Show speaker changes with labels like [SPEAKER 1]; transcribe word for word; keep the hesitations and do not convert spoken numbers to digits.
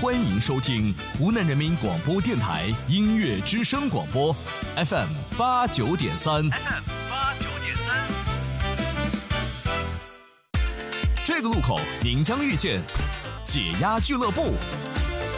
[SPEAKER 1] 欢迎收听湖南人民广播电台音乐之声广播 F M 八九点三。F M 八九点三。这个路口您将遇见解压俱乐部。